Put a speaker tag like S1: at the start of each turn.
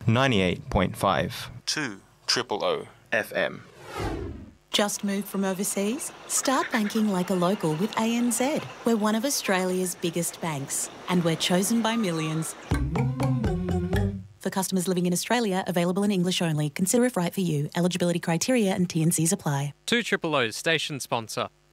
S1: 98.5. 2 O FM.
S2: Just moved from overseas? Start banking like a local with ANZ. We're one of Australia's biggest banks, and we're chosen by millions. For customers living in Australia, available in English only. Consider if right for you. Eligibility criteria and T&Cs apply.
S3: 2 O's station sponsor.